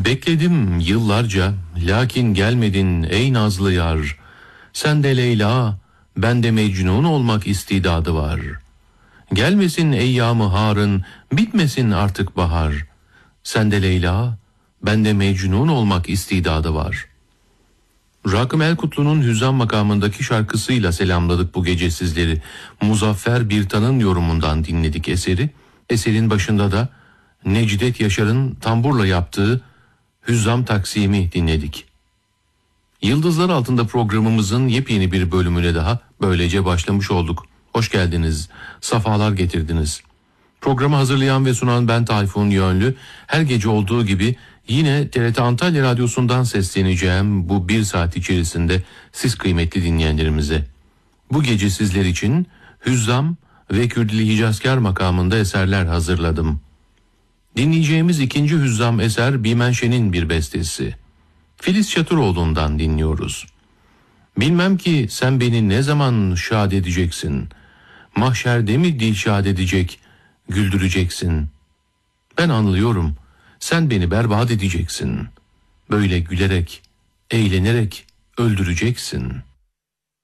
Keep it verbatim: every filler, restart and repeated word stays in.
Bekledim yıllarca, lakin gelmedin ey nazlı yar. Sende Leyla, bende Mecnun olmak istidadı var. Gelmesin eyyam-ı harın, bitmesin artık bahar. Sende Leyla, bende Mecnun olmak istidadı var. Rakım Elkutlu'nun Hüzzam makamındaki şarkısıyla selamladık bu gece sizleri. Muzaffer Birtan'ın yorumundan dinledik eseri. Eserin başında da Necdet Yaşar'ın tamburla yaptığı Hüzzam Taksimi dinledik. Yıldızlar Altında programımızın yepyeni bir bölümüne daha böylece başlamış olduk. Hoş geldiniz, safalar getirdiniz. Programı hazırlayan ve sunan ben Tayfun Yönlü. Her gece olduğu gibi yine T R T Antalya Radyosu'ndan sesleneceğim bu bir saat içerisinde siz kıymetli dinleyenlerimize. Bu gece sizler için Hüzzam ve Kürdili Hicazkar makamında eserler hazırladım. Dinleyeceğimiz ikinci Hüzzam eser Bimenşe'nin bir bestesi. Filiz Çatıroğlu'ndan dinliyoruz. Bilmem ki sen beni ne zaman şad edeceksin. Mahşerde mi dilşad edecek, güldüreceksin. Ben anlıyorum, sen beni berbat edeceksin. Böyle gülerek, eğlenerek öldüreceksin.''